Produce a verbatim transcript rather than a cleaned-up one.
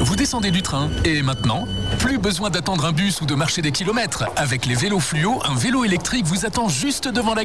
vous descendez du train. Et maintenant, plus besoin d'attendre un bus ou de marcher des kilomètres. Avec les vélos fluo, un vélo électrique vous attend juste devant la